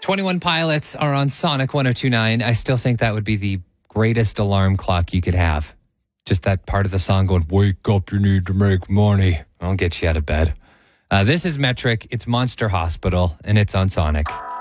21 Pilots are on Sonic 102.9. I still think that would be the greatest alarm clock you could have. Just that part of the song going, wake up, you need to make money. I'll get you out of bed. This is Metric. It's Monster Hospital, and it's on Sonic.